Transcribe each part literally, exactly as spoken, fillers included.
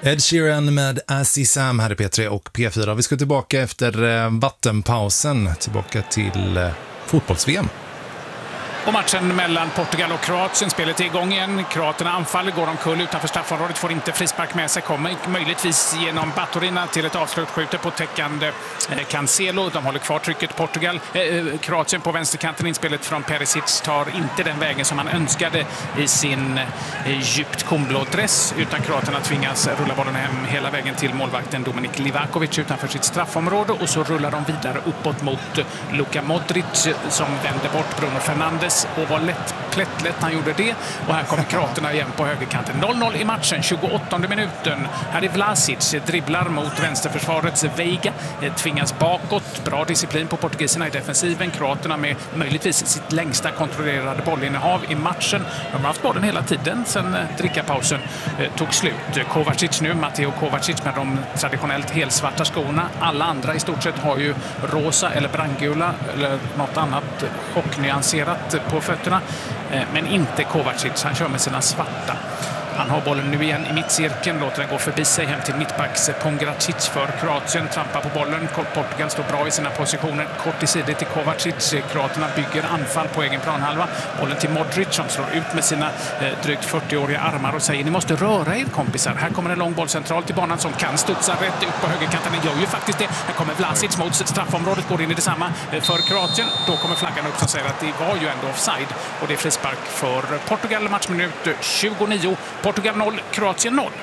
Ed Sheeran med As I Sam här i P tre och P fyra. Vi ska tillbaka efter eh, vattenpausen, tillbaka till eh, fotbolls-V M. Och matchen mellan Portugal och Kroatien, spelet är igång igen. Kroaterna anfaller, går omkull utanför straffområdet, får inte frispark med sig, kommer möjligtvis genom Baturina till ett avslut, skjuter på täckande eh, Cancelo. De håller kvar trycket. Portugal, eh, Kroatien på vänsterkanten, inspelet från Perisic tar inte den vägen som man önskade i sin eh, djupt komblå dress, utan kroaterna tvingas rulla bollen hem hela vägen till målvakten Dominik Livakovic utanför sitt straffområde, och så rullar de vidare uppåt mot Luka Modric som vänder bort Bruno Fernandes, och var lätt, plättlätt han gjorde det. Och här kommer kroaterna igen på högerkanten. noll noll i matchen, tjugoåttonde minuten. Här är Vlasic, dribblar mot vänsterförsvarets Veiga, tvingas bakåt. Bra disciplin på portugiserna i defensiven. Kroaterna med möjligtvis sitt längsta kontrollerade bollinnehav i matchen. De har haft bollen hela tiden sedan drickapausen tog slut. Kovacic nu, Matteo Kovacic med de traditionellt helsvarta skorna. Alla andra i stort sett har ju rosa eller brandgula eller något annat chocknyanserat på fötterna, men inte Kovacic. Han kör med sina svarta. Han har bollen nu igen i mittcirkeln, låter den gå förbi sig hem till mittbacks Pongracic för Kroatien, trampar på bollen. Portugal står bra i sina positioner, kort i sidor till Kovacic. Kroaterna bygger anfall på egen planhalva. Bollen till Modric som slår ut med sina eh, drygt fyrtioåriga armar och säger: ni måste röra er kompisar. Här kommer en lång boll centralt till banan som kan studsa rätt ut på högerkanten. Den gör ju faktiskt det. Här kommer Vlasic mot straffområdet, går in i detsamma för Kroatien. Då kommer flaggan upp som säger att det var ju ändå offside, och det är frispark för Portugal. Matchminut tjugonio. Portugal noll, Kroatien noll.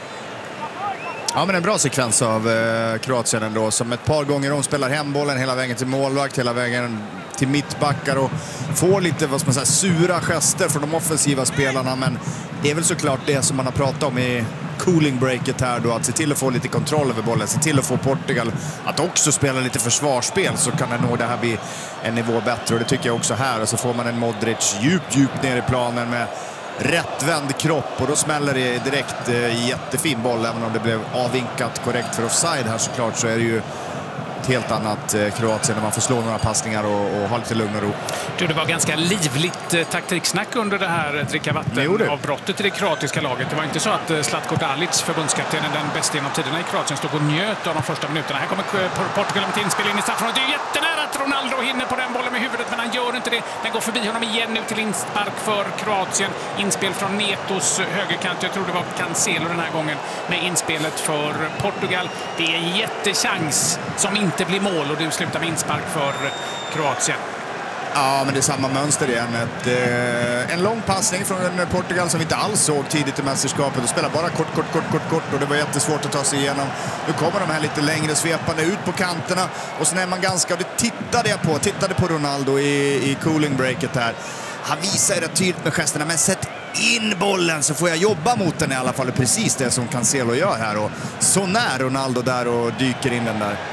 Ja, men en bra sekvens av eh, Kroatien ändå, som ett par gånger de spelar hem bollen hela vägen till målvakt, hela vägen till mittbackar och får lite, vad ska man säga, sura gester från de offensiva spelarna, men det är väl såklart det som man har pratat om i cooling breaket här då, att se till att få lite kontroll över bollen, se till att få Portugal att också spela lite försvarsspel, så kan det nog det här bli en nivå bättre, och det tycker jag också här. Och så får man en Modric djupt, djupt ner i planen med rättvänd kropp, och då smäller det direkt eh, jättefin boll, även om det blev avvinkat korrekt för offside här såklart, så är det ju ett helt annat eh, Kroatien när man får slå några passningar och, och ha lite lugn och ro. Du, det var ganska livligt eh, taktiksnack under det här dricka vatten av brottet i det kroatiska laget. Det var inte så att eh, Zlatko Dalic, förbundskaptenen, den bästa genom tiderna i Kroatien, stod och njöt av de första minuterna. Här kommer Portugal med ett inspel in i straffområdet. Det är jättenära att Ronaldo hinner på den bollen med huvudet, men han gör inte det. Den går förbi honom igen nu till inspark för Kroatien. Inspel från Netos högerkant. Jag tror det var Cancelo den här gången med inspelet för Portugal. Det är en jättechans som inte blir mål, och det slutar med inspark för Kroatien. Ja, men det är samma mönster igen. Ett, eh, en lång passning från Portugal som vi inte alls såg tidigt i mästerskapet. De spelar bara kort, kort, kort, kort, kort, och det var jättesvårt att ta sig igenom. Nu kommer de här lite längre svepande ut på kanterna, och sen är man ganska, och det tittade jag på, tittade på Ronaldo i, i cooling breaket här. Han visar rätt tydligt med gesterna, men sätt in bollen så får jag jobba mot den i alla fall. Precis det som Cancelo gör här, och så när Ronaldo där och dyker in den där.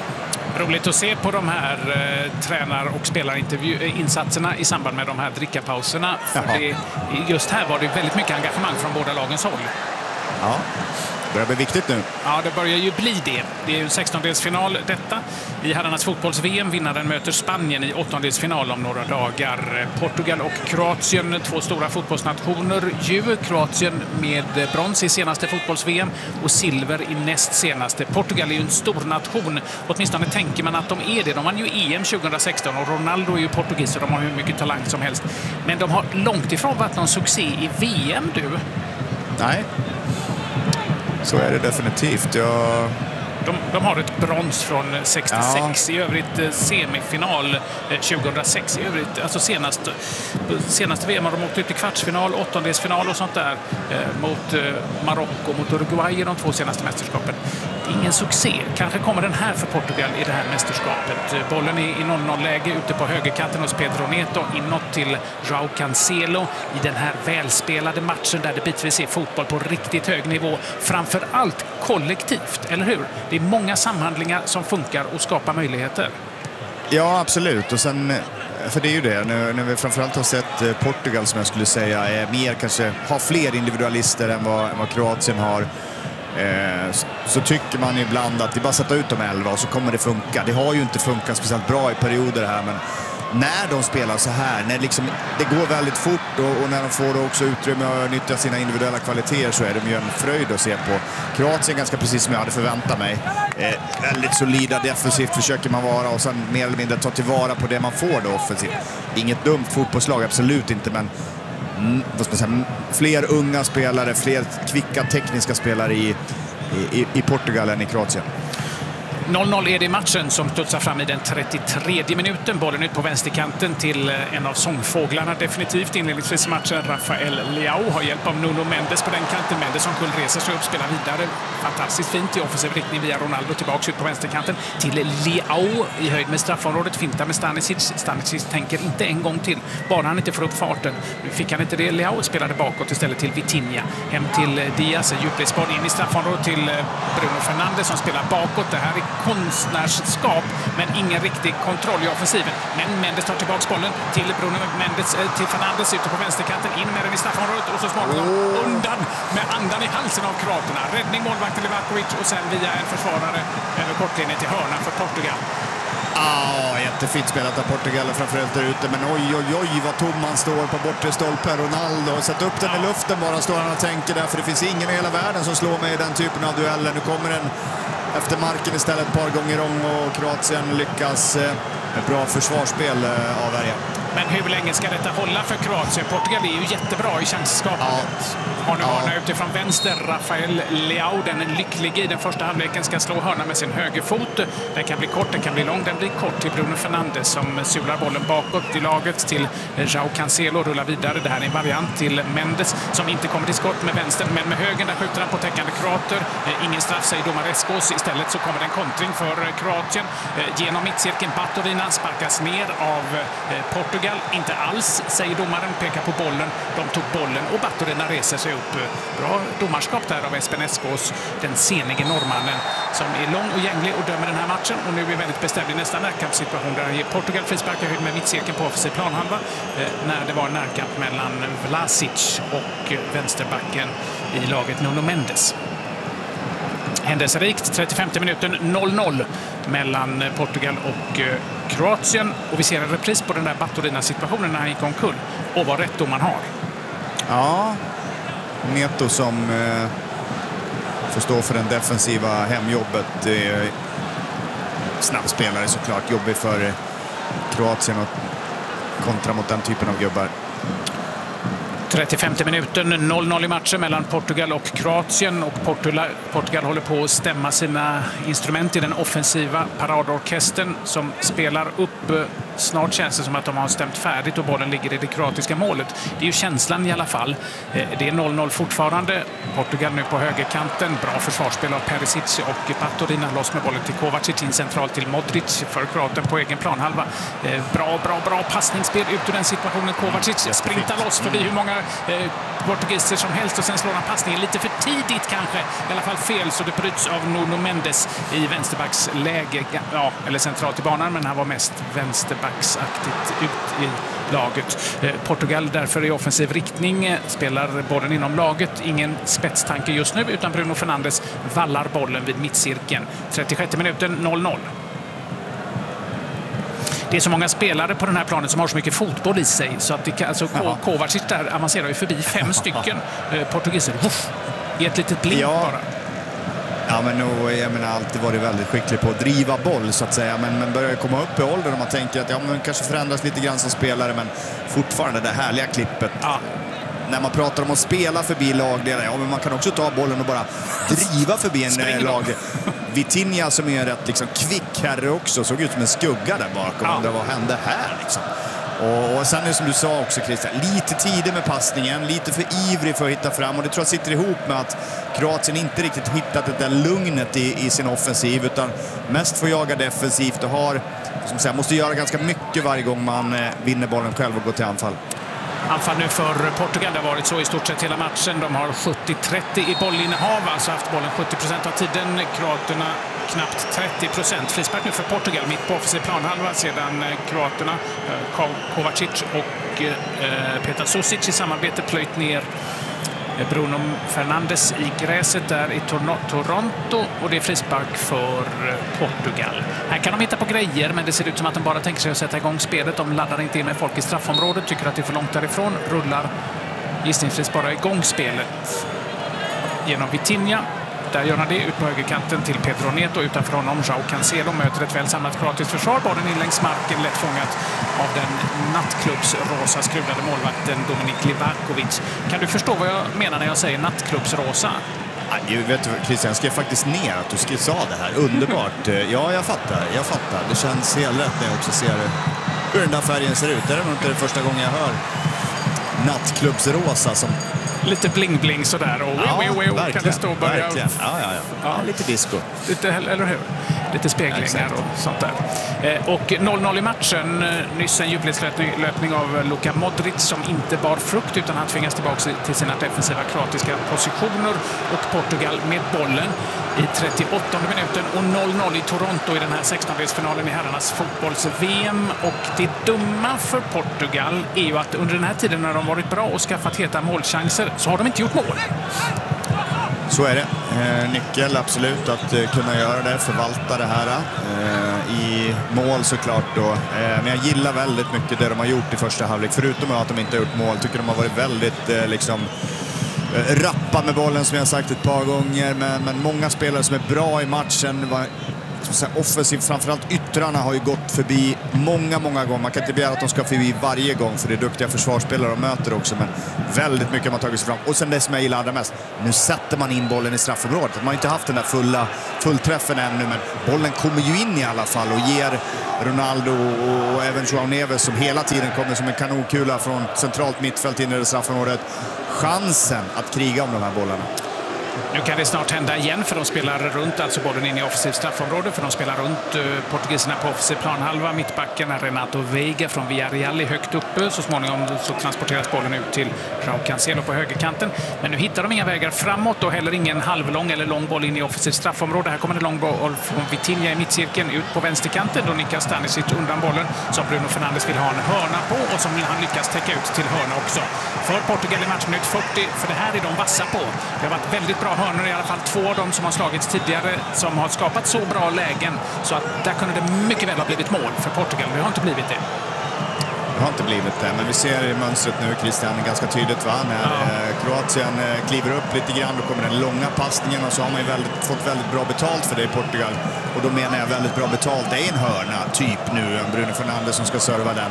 Roligt att se på de här eh, tränar- och spelarinsatserna i samband med de här drickapauserna. För det, just här var det väldigt mycket engagemang från båda lagens håll. Ja, det börjar bli viktigt nu. Ja, det börjar ju bli det. Det är ju sextondelsfinal detta. I herrarnas fotbolls-V M. Vinnaren möter Spanien i åttondelsfinal om några dagar. Portugal och Kroatien, två stora fotbollsnationer. Ju Kroatien med brons i senaste fotbolls-V M och silver i näst senaste. Portugal är ju en stor nation. Åtminstone tänker man att de är det. De vann ju E M tjugohundrasexton, och Ronaldo är ju portugis, och de har hur mycket talang som helst. Men de har långt ifrån varit någon succé i V M, du. Nej. Så är det definitivt. Jag... De, de har ett brons från sextiosex, ja. I övrigt semifinal tjugohundrasex. I övrigt, alltså senast, senaste V M har de åkt ut i kvartsfinal, åttondelsfinal och sånt där eh, mot eh, Marocko, mot Uruguay i de två senaste mästerskapen. Det är ingen succé. Kanske kommer den här för Portugal i det här mästerskapet. Bollen är i noll noll-läge ute på högerkanten hos Pedro Neto, inåt till João Cancelo i den här välspelade matchen där det bitvis är fotboll på riktigt hög nivå. Framför allt kollektivt, eller hur? Det är många samhandlingar som funkar och skapar möjligheter. Ja, absolut. Och sen, för det är ju det, när, när vi framförallt har sett Portugal, som jag skulle säga är mer, kanske har fler individualister än vad, än vad Kroatien har, eh, så, så tycker man ibland att det bara sätta ut de elva och så kommer det funka. Det har ju inte funkat speciellt bra i perioder här, men när de spelar så här, när liksom, det går väldigt fort och, och när de får också utrymme att nyttja sina individuella kvaliteter, så är de ju en fröjd att se på. Kroatien ganska precis som jag hade förväntat mig. Eh, väldigt solida defensivt försöker man vara och sen mer eller mindre ta tillvara på det man får då offensivt. Inget dumt fotbollslag, absolut inte, men mm, vad ska man säga, fler unga spelare, fler kvicka tekniska spelare i, i, i Portugal än i Kroatien. noll noll är det i matchen som studsar fram i den trettiotredje minuten. Bollen ut på vänsterkanten till en av sångfåglarna definitivt inledningsvis i matchen. Rafael Leao har hjälp av Nuno Mendes på den kanten. Mendes som kull reser sig upp, spelar vidare. Fantastiskt fint i offensiv riktning via Ronaldo tillbaka ut på vänsterkanten till Leao i höjd med straffområdet. Fintar med Stanisic. Stanisic tänker inte en gång till, bara han inte får upp farten. Nu fick han inte det. Leao spelade bakåt istället till Vitinha. Hem till Diaz, djupledsboll in i straffområdet till Bruno Fernandes som spelar bakåt. Det här är konstnärsskap, men ingen riktig kontroll i offensiven. Men Mendes tar tillbaka bollen till Bruno Mendes, till Fernandes ute på vänsterkanten, in med den i straffområdet och så småningom undan med andan i halsen av kroaterna. Räddning målvakten Livakovic och sen via en försvarare över kortlinjen till hörna för Portugal. Ah, jättefint spelat av Portugal framförallt där ute, men oj, oj, oj vad tom han står på bortre stolpen. Ronaldo har satt upp den i luften bara, står han och tänker där, för det finns ingen i hela världen som slår mig i den typen av dueller. Nu kommer den efter marken istället ett par gånger om och Kroatien lyckas eh, med bra försvarsspel eh, avvärja. Men hur länge ska detta hålla för Kroatien? Portugal är ju jättebra i chansskapandet. Ja. Har nu hörna ja. utifrån vänster. Rafael Leao, den är lycklig i den första halvleken, ska slå hörna med sin högerfot. Den kan bli kort, den kan bli lång. Den blir kort till Bruno Fernandes som sular bollen bakåt i laget till João Cancelo. Rullar vidare. Det här är en variant till Mendes som inte kommer till skott med vänster, men med höger där skjuter han på täckande kroater. Ingen straff, säger domare Eskos. Istället så kommer det en kontring för Kroatien. Genom mittcirkeln, Baturina sparkas ner av Portugal. Inte alls, säger domaren, pekar på bollen. De tog bollen och Baturina reser sig upp. Bra domarskap där av Espen Eskos, den senige norrmannen som är lång och gänglig och dömer den här matchen. Och nu är väldigt bestämd i nästa närkampssituation där Portugal frisparkar höjd med mittcirkeln på offensiv planhalva eh, när det var närkamp mellan Vlasic och vänsterbacken i laget Nuno Mendes. Händelserikt, trettiofemte minuten, noll noll mellan Portugal och eh, Kroatien. Och vi ser en repris på den där Baturina-situationen när han gick omkull. Och vad rätt man har. Ja, Neto som eh, får stå för den defensiva hemjobbet. Eh, snabbspelare såklart, jobbig för eh, Kroatien och kontra mot den typen av gubbar. trettiofemte minuten, noll noll i matchen mellan Portugal och Kroatien. Och Portugal, Portugal håller på att stämma sina instrument i den offensiva paradorkestern som spelar upp. Snart känns det som att de har stämt färdigt och bollen ligger i det kroatiska målet. Det är ju känslan i alla fall. Det är noll noll fortfarande. Portugal nu på högerkanten. Bra försvarsspel av Perisic och Baturina. Loss med bollen till Kovacic, in centralt till Modric för Kroaten på egen planhalva. Bra, bra, bra passningsspel ut ur den situationen. Kovacic sprintar loss förbi hur många eh, portugiser som helst och sen slår han passningen lite för tidigt kanske. I alla fall fel, så det bryts av Nuno Mendes i vänsterbacksläge. Ja, eller centralt i banan, men han var mest vänsterbacksaktigt ut i laget. Eh, Portugal därför i offensiv riktning eh, spelar bollen inom laget. Ingen spetstanke just nu, utan Bruno Fernandes vallar bollen vid mittcirkeln. trettiosjätte minuten, noll noll. Det är så många spelare på den här planen som har så mycket fotboll i sig så att det kan, alltså, Kovacic där avancerar ju förbi fem stycken eh, portugiser. Uff, i ett litet blink ja. bara. Ja, men nu, jag menar, alltid varit väldigt skicklig på att driva boll så att säga, men, men börjar komma upp i åldern och man tänker att ja, man kanske förändras lite grann som spelare, men fortfarande det härliga klippet. Ja. När man pratar om att spela förbi lagdelar, ja, men man kan också ta bollen och bara driva förbi en lag. Vitinha som är rätt liksom kvick herre också, såg ut som en skugga där bakom. Ja. Vad hände här liksom? Och, och sen är det som du sa också, Christian, lite tidig med passningen, lite för ivrig för att hitta fram, och det tror jag sitter ihop med att Kroatien inte riktigt hittat det där lugnet i, i sin offensiv, utan mest får jaga defensivt och har, som säger, måste göra ganska mycket varje gång man eh, vinner bollen själv och går till anfall. Anfall nu för Portugal, det har varit så i stort sett hela matchen. De har sjuttio trettio i bollinnehav, alltså haft bollen sjuttio procent av tiden. Kroaterna knappt trettio procent. Frispark nu för Portugal, mitt på offensiv planhalva sedan Kroaterna, Kovacic och Petar Susic i samarbete plöjt ner Bruno Fernandes i gräset där i Toronto och det är frispark för Portugal. Här kan de hitta på grejer, men det ser ut som att de bara tänker sig att sätta igång spelet. De laddar inte in med folk i straffområdet, tycker att det är för långt därifrån, rullar gissningsvis bara igång spelet genom Vitinha. Där gör han det ut på högerkanten till Pedro Neto. Utanför honom Joao Cancelo möter ett väl samlat kroatiskt försvar. Bollen in längs marken, lätt fångat av den nattklubbsrosa skruvade målvakten Dominik Livakovic. Kan du förstå vad jag menar när jag säger nattklubbsrosa? Jag vet, Christian, jag skrev faktiskt ner att du skrev sa det här. Underbart. Ja, jag fattar. Jag fattar. Det känns helt rätt när jag också ser hur den där färgen ser ut. Det är nog inte det första gången jag hör nattklubbsrosa som... Lite bling-bling sådär och ja, wee, wee, wee, kan det stå och börja... Verkligen. Ja, ja, ja. ja, lite disco. Lite, eller hur? Lite speglingar och sånt där. Eh, och noll noll i matchen. Nyss en djupledslöpning av Luka Modric som inte bar frukt utan han tvingas tillbaka till sina defensiva kroatiska positioner. Och Portugal med bollen i trettioåttonde minuten och noll noll i Toronto i den här sextondelsfinalen i herrarnas fotbolls-V M. Och det dumma för Portugal är ju att under den här tiden när de varit bra och skaffat heta målchanser så har de inte gjort mål. Så är det. Eh, nyckel absolut att eh, kunna göra det, förvalta det här eh, i mål såklart då. Eh, men jag gillar väldigt mycket det de har gjort i första halvlek. Förutom att de inte har gjort mål tycker de har varit väldigt eh, liksom eh, rappa med bollen som jag sagt ett par gånger. Men, men många spelare som är bra i matchen var offensivt, framförallt yttrarna har ju gått förbi många, många gånger. Man kan inte begära att de ska förbi varje gång för det är duktiga försvarsspelare de möter också, men väldigt mycket har man tagit sig fram. Och sen det som jag gillar allra mest, nu sätter man in bollen i straffområdet. Man har inte haft den där fulla fullträffen ännu, men bollen kommer ju in i alla fall och ger Ronaldo och även Joao Neves som hela tiden kommer som en kanonkula från centralt mittfält in i det straffområdet chansen att kriga om de här bollarna. Nu kan det snart hända igen för de spelar runt, alltså bollen in i offensivt straffområde, för de spelar runt uh, portugiserna på offensiv planhalva. Mittbacken är Renato Veiga från Villarreal är högt uppe. Så småningom så transporteras bollen ut till Joao Cancelo på högerkanten. Men nu hittar de inga vägar framåt och heller ingen halvlång eller lång boll in i offensivt straffområde. Här kommer en lång boll från Vitinha i mittcirkeln ut på vänsterkanten. Då nickar Stanisic undan bollen som Bruno Fernandes vill ha en hörna på och som han lyckas täcka ut till hörna också. För Portugal i matchminut fyrtio, för det här är de vassa på. Det har varit väldigt bra hörnor, i alla fall två av dem som har slagits tidigare som har skapat så bra lägen så att där kunde det mycket väl ha blivit mål för Portugal. Det har inte blivit det. Det har inte blivit det, men vi ser i mönstret nu, Christian, ganska tydligt va? När ja. Kroatien kliver upp lite grann, då kommer den långa passningen och så har man ju väldigt, fått väldigt bra betalt för det i Portugal. Och då menar jag väldigt bra betalt. Det är en hörna, typ nu, Bruno Fernandes som ska serva den.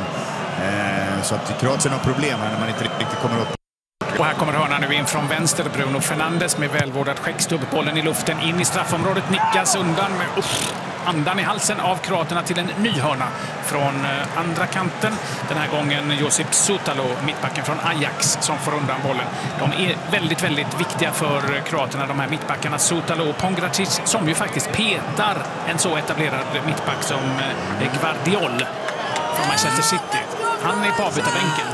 Så att Kroatien har problem här när man inte riktigt kommer upp. Och här kommer hörnan nu in från vänster. Bruno Fernandes med välvårdad skäggstubb. Bollen i luften in i straffområdet. Nickas undan med uff, andan i halsen av kroaterna till en ny hörna från andra kanten. Den här gången Josip Sutalo, mittbacken från Ajax, som får undan bollen. De är väldigt, väldigt viktiga för kroaterna, de här mittbackarna. Sutalo och Pongracic, som ju faktiskt petar en så etablerad mittback som Gvardiol från Manchester City. Han är på avbytarbänken.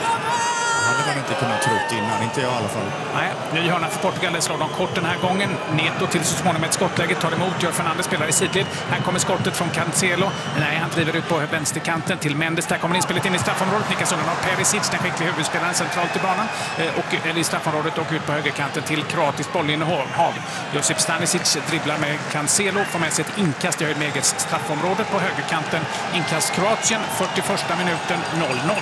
hade man inte kunnat trott innan, inte jag i alla fall. Nej, ny hörna för Portugal, det slår de kort den här gången. Neto till så småningom ett skottläge, tar emot, gör Fernandes spelar i sidled. Här kommer skottet från Cancelo. Nej, han driver ut på vänsterkanten till Mendes. Där kommer inspelet in i straffområdet. Nickas undan av Perisic, den skickliga huvudspelaren centralt i banan. Och, eller i straffområdet och ut på högerkanten till kroatiskt bollinnehav. Josip Stanisic dribblar med Cancelo, får med sig ett inkast i höjd med eget straffområde på högerkanten. Inkast Kroatien, fyrtioförsta minuten, noll noll.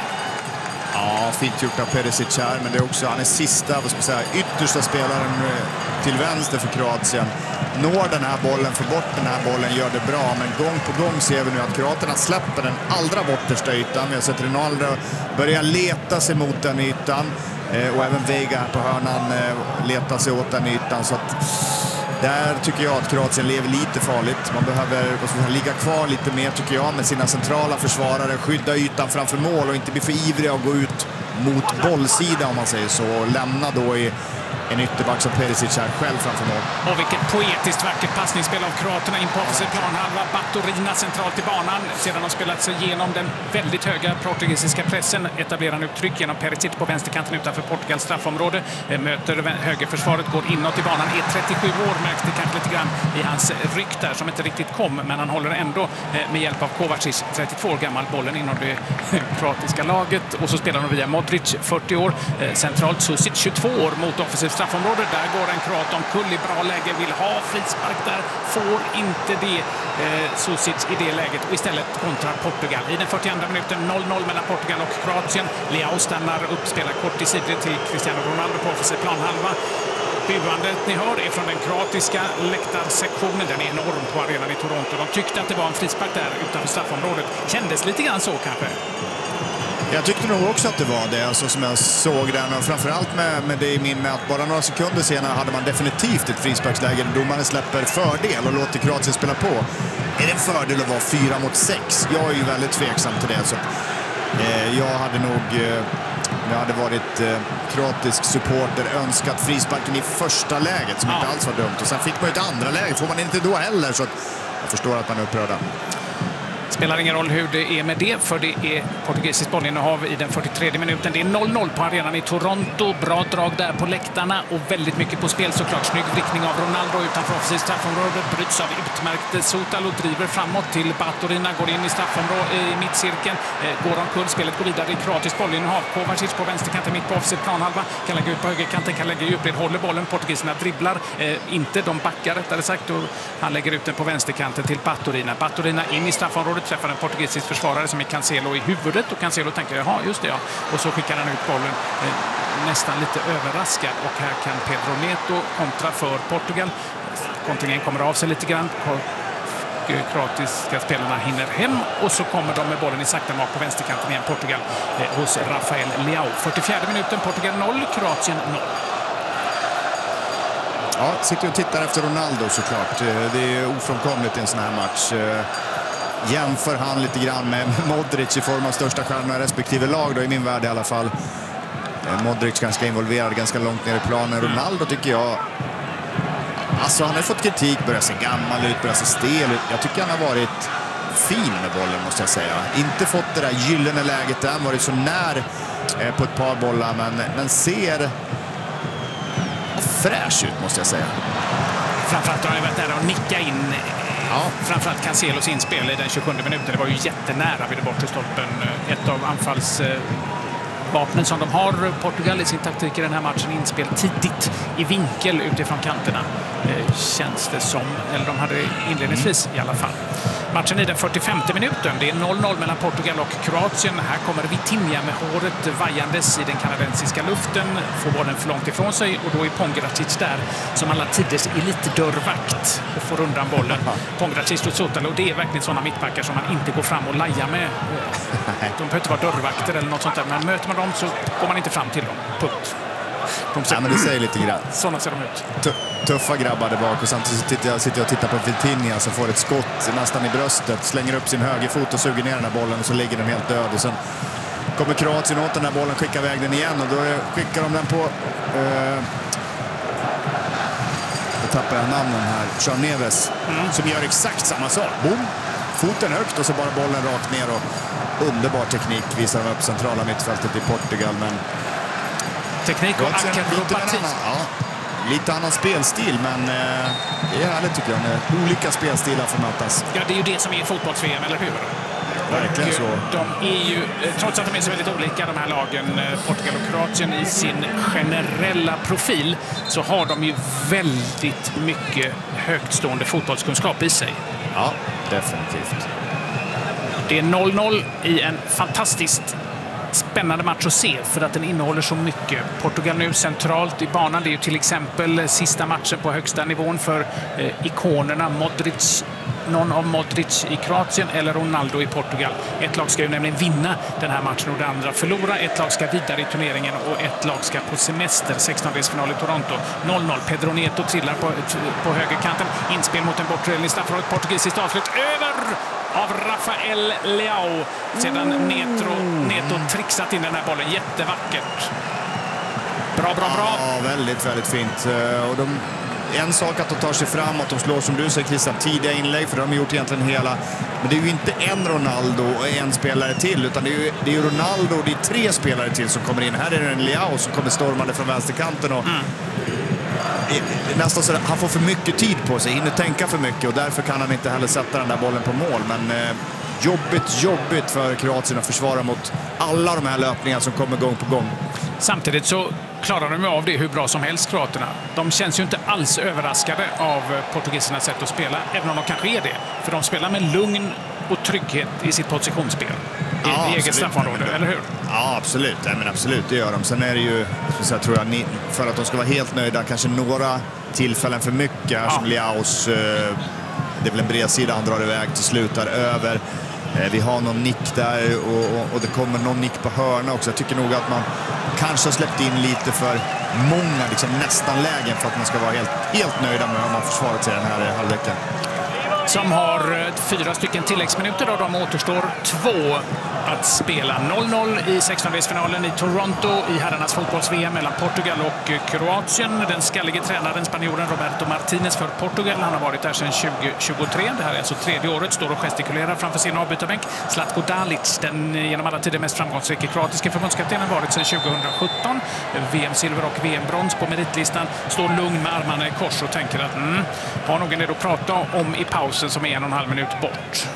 Ja, fint gjort av Perisic här, men det är också, han är sista, vad ska man säga, yttersta spelaren till vänster för Kroatien. Når den här bollen, får bort den här bollen, gör det bra, men gång på gång ser vi nu att kroaterna släpper den allra bortersta ytan. Vi har sett Ronaldo börja leta sig mot den ytan, och även Veiga på hörnan letar sig åt den ytan, så att där tycker jag att Kroatien lever lite farligt. Man behöver säga, ligga kvar lite mer tycker jag med sina centrala försvarare, skydda ytan framför mål och inte bli för ivriga och gå ut mot bollsidan om man säger så, och lämna då i en ytterback som Perisic här själv framför mål. Och vilket poetiskt vackert passningsspel av kroaterna in på offensiv planhalva. Baturina centralt i banan. Sedan har spelat sig igenom den väldigt höga portugisiska pressen. Etablerar nu tryck genom Perisic på vänsterkanten utanför Portugals straffområde. Möter högerförsvaret, går inåt i banan. Är trettiosju år, märks det kanske lite grann i hans ryck där som inte riktigt kom. Men han håller ändå med hjälp av Kovacic, trettiotvå år gammal, bollen inom det kroatiska laget. Och så spelar de via Modric, fyrtio år. Centralt Susic, tjugotvå år, mot offensivt straffområde. Där går en kroat omkull i bra läge, vill ha frispark där, får inte det eh, Susic i det läget och istället kontrar Portugal. I den fyrtioandra minuten noll noll mellan Portugal och Kroatien. Leao stannar upp, spelar kort i sidled till Cristiano Ronaldo på offensiv planhalva. Buandet ni hör är från den kroatiska läktarsektionen. Den är enorm på arenan i Toronto. De tyckte att det var en frispark där utanför straffområdet. Kändes lite grann så kanske. Jag tyckte nog också att det var det, alltså, som jag såg den. Och framförallt med, med det i min med att bara några sekunder senare hade man definitivt ett frisparksläge där domaren släpper fördel och låter Kroatien spela på. Är det en fördel att vara fyra mot sex? Jag är ju väldigt tveksam till det. Så, eh, jag hade nog, eh, jag hade varit eh, kroatisk supporter, önskat frisparken i första läget som ja. inte alls var dumt. Och sen fick man ju ett andra läge, får man inte då heller. Så att jag förstår att man är upprörda. Spelar ingen roll hur det är med det, för det är portugisiskt bollinnehav i den fyrtiotredje minuten. Det är noll noll på arenan i Toronto. Bra drag där på läktarna och väldigt mycket på spel såklart. Snygg vrickning av Ronaldo utanför offensivt straffområde. Bryts av utmärkt Sotalo, driver framåt till Baturina, går in i straffområdet i mittcirkeln. Eh, går omkull, spelet går vidare i kroatiskt bollinnehav. Kovacic på vänsterkanten, mitt på offensivt planhalva. Kan lägga ut på högerkanten, kan lägga djupled, håller bollen. Portugiserna dribblar, eh, inte de backar rättare sagt. Och han lägger ut den på vänsterkanten till Baturina. Baturina in i straffområdet, träffar en portugisisk försvarare som är Cancelo i huvudet och Cancelo tänker, jaha just det ja. Och så skickar han ut bollen eh, nästan lite överraskad och här kan Pedro Neto kontra för Portugal. Kontringen kommer av sig lite grann. Kroatiska spelarna hinner hem och så kommer de med bollen i sakta mak på vänsterkanten igen. Portugal eh, hos Rafael Leao. fyrtiofjärde minuten, Portugal noll, Kroatien noll. Ja, sitter och tittar efter Ronaldo såklart. Det är ofrånkomligt i en sån här match. Jämför han lite grann med Modric i form av största stjärnorna respektive lag då, i min värld i alla fall. Modric ganska involverad, ganska långt ner i planen. Ronaldo tycker jag, alltså han har fått kritik, börjar se gammal ut, börjar se stel ut. Jag tycker han har varit fin med bollen måste jag säga. Inte fått det där gyllene läget där, varit så när eh, på ett par bollar, men, men ser fräsch ut måste jag säga. Framförallt har han varit där och nicka in. Ja. Framförallt Cancelos inspel i den tjugosjunde minuten. Det var ju jättenära vid det bortre stolpen. Ett av anfallsvapnen som de har, Portugal, i sin taktik i den här matchen. Inspel tidigt i vinkel utifrån kanterna. Känns det som. Eller de hade inledningsvis i alla fall. Matchen i den fyrtiofemte minuten. Det är noll noll mellan Portugal och Kroatien. Här kommer Vitinha med håret vajandes i den kanadensiska luften. Får bollen för långt ifrån sig och då är Pongracic där som alla tiders elitdörrvakt och får undan bollen. Pongracic och Sotalo, det är verkligen sådana mittbackar som man inte går fram och lajar med. De behöver inte vara dörrvakter eller något sånt där, men möter man dem så går man inte fram till dem. Punkt. De ser, ja, men det säger lite grann. Sådana ser de ut. Tuffa grabbar där bak och samtidigt sitter jag, sitter jag och tittar på Vitinha som får ett skott nästan i bröstet, slänger upp sin högerfot och suger ner den här bollen och så ligger den helt död. Och sen kommer Kroatien åt den här bollen, skickar iväg den igen och då skickar de den på... Eh, då tappar jag namnen här. João Neves mm. som gör exakt samma sak. Boom! Foten högt och så bara bollen rakt ner och underbar teknik visar de upp centrala mittfältet i Portugal, men teknik och akrobati. Ja, lite annan spelstil, men eh, det är härligt tycker jag när olika spelstilar får mötas. Ja, det är ju det som är fotbolls-V M, eller hur? Verkligen så. De är ju, trots att de är så väldigt olika, de här lagen, Portugal och Kroatien, i sin generella profil, så har de ju väldigt mycket högtstående fotbollskunskap i sig. Ja, definitivt. Det är noll noll i en fantastiskt spännande match att se för att den innehåller så mycket. Portugal nu centralt i banan. Det är ju till exempel sista matchen på högsta nivån för eh, ikonerna Modric, någon av Modric i Kroatien eller Ronaldo i Portugal. Ett lag ska ju nämligen vinna den här matchen och det andra förlora. Ett lag ska vidare i turneringen och ett lag ska på semester. sextondelsfinal i Toronto. noll noll. Pedro Neto trillar på, på högerkanten. Inspel mot en bortre i straffområdet. Portugisiskt avslut över av Rafael Leao. Sedan Neto, Neto trixat in den här bollen. Jättevackert. Bra Bra, bra, bra. Ja, väldigt, väldigt fint. Och de, en sak att de tar sig framåt, de slår som du säger Christian, tidiga inlägg, för de har gjort egentligen hela. Men det är ju inte en Ronaldo och en spelare till, utan det är ju, det är ju Ronaldo och det är tre spelare till som kommer in. Här är det en Leao som kommer stormande från vänsterkanten och mm. nästan så han får för mycket tid på sig, hinner tänka för mycket och därför kan han inte heller sätta den där bollen på mål. Men eh, jobbigt, jobbigt för Kroatien att försvara mot alla de här löpningarna som kommer gång på gång. Samtidigt så klarar de av det hur bra som helst, kroaterna. De känns ju inte alls överraskade av portugisernas sätt att spela, även om de kanske är det. För de spelar med lugn och trygghet i sitt positionsspel. I ja, eget straffområde, eller hur? Ja, absolut. Ja, men absolut, det gör de. Sen är det ju, jag tror jag, för att de ska vara helt nöjda, kanske några tillfällen för mycket. Här ja. Som Leaos, det är väl en bred sida han drar iväg till slut där över. Vi har någon nick där och, och, och det kommer någon nick på hörna också. Jag tycker nog att man kanske har släppt in lite för många liksom, nästan lägen för att man ska vara helt, helt nöjda med hur man försvarat sig den här halvleken. Som har fyra stycken tilläggsminuter och de återstår två att spela. noll noll i sextondelsfinalen i Toronto i herrarnas fotbolls-V M mellan Portugal och Kroatien. Den skallige tränaren, spanjoren Roberto Martinez för Portugal. Han har varit där sedan tjugo tjugotre. Det här är alltså tredje året. Står och gestikulerar framför sin avbytarbänk. Zlatko Dalic, den genom alla tider mest framgångsrika kroatiska förbundskaptenen, varit sedan tjugohundrasjutton. V M-silver och V M-brons på meritlistan. Står lugn med armarna i kors och tänker att mm, har någon del att prata om i pausen som är en och en halv minut bort.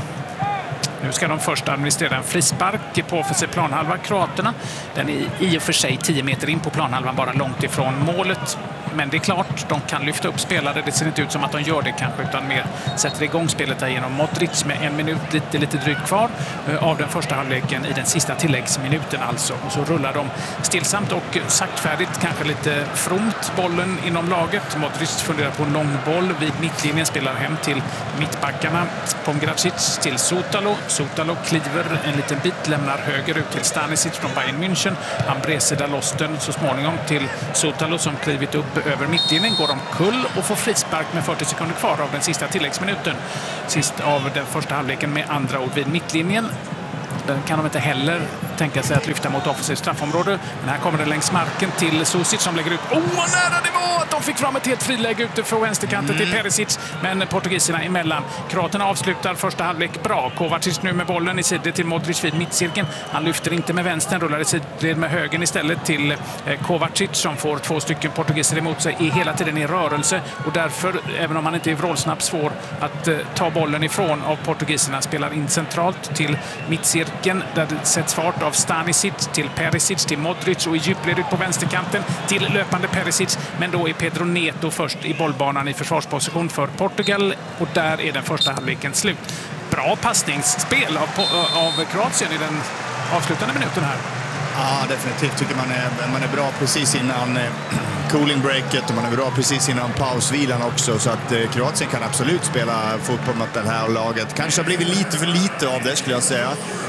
Nu ska de först administrera en frispark på offensiv planhalva, kroaterna. Den är i och för sig tio meter in på planhalvan, bara långt ifrån målet. Men det är klart, de kan lyfta upp spelare. Det ser inte ut som att de gör det kanske, utan mer sätter igång spelet där genom Modric med en minut, lite, lite drygt kvar av den första halvleken i den sista tilläggsminuten alltså. Och så rullar de stillsamt och saktfärdigt, kanske lite fromt, bollen inom laget. Modric funderar på en långboll vid mittlinjen, spelar hem till mittbackarna. Pomgracic till Sotalo. Sotalo kliver en liten bit, lämnar höger ut till Stanisic från Bayern München. Han bredsida loss den så småningom till Sotalo som klivit upp över mittlinjen, går omkull och får frispark med fyrtio sekunder kvar av den sista tilläggsminuten. Sist av den första halvleken med andra ord vid mittlinjen. Den kan de inte heller tänka sig att lyfta mot offensivt straffområde. Men här kommer den längs marken till Susic som lägger ut. Åh, oh, vad nära det var att de fick fram ett helt friläge ute från vänsterkanten mm. till Perisic. Men portugiserna emellan. Kroaterna avslutar första halvlek bra. Kovacic nu med bollen i sidled till Modric vid mittcirkeln. Han lyfter inte med vänstern, rullar i sidled med högen istället till Kovacic som får två stycken portugiser emot sig. Är hela tiden i rörelse och därför, även om han inte är vrålsnabb, svår att uh, ta bollen ifrån av portugiserna. Spelar in centralt till mittcirkeln där det sätts fart av Stanisic till Perisic till Modric och i djupled ut på vänsterkanten till löpande Perisic. Men då är Pedro Neto först i bollbanan i försvarsposition för Portugal och där är den första halvleken slut. Bra passningsspel av, av Kroatien i den avslutande minuten här. Ja, definitivt tycker man är, man är bra precis innan eh, cooling breaket och man är bra precis innan pausvilan också, så att eh, Kroatien kan absolut spela fotboll mot det här laget. Kanske har blivit lite för lite av det skulle jag säga.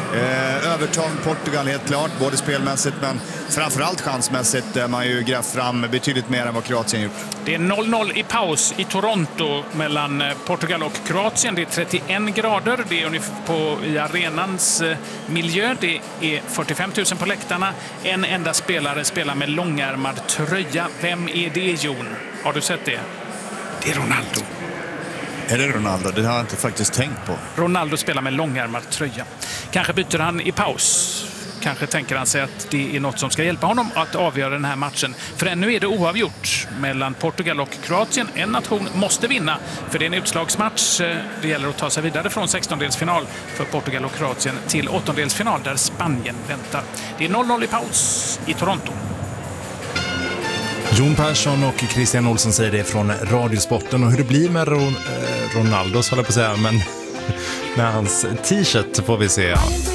Eh, övertag Portugal helt klart, både spelmässigt men framförallt chansmässigt där man ju grävt fram betydligt mer än vad Kroatien gjort. Det är noll noll i paus i Toronto mellan Portugal och Kroatien. Det är trettioen grader, det är ungefär på, i arenans eh, miljö. Det är fyrtiofem tusen på läktarna. En enda spelare spelar med långärmad tröja. Vem är det, Jon? Har du sett det? Det är Ronaldo. Är det Ronaldo? Det har jag inte faktiskt tänkt på. Ronaldo spelar med långärmad tröja. Kanske byter han i paus. Kanske tänker han sig att det är något som ska hjälpa honom att avgöra den här matchen. För ännu är det oavgjort mellan Portugal och Kroatien. En nation måste vinna, för det är en utslagsmatch. Det gäller att ta sig vidare från sextondelsfinal för Portugal och Kroatien till åttondelsfinal där Spanien väntar. Det är noll noll i paus i Toronto. Jon Persson och Christian Olsson säger det från Radiosporten. Och hur det blir med Ron- eh, Ronaldo, så håller jag på att säga, men med hans t-shirt får vi se.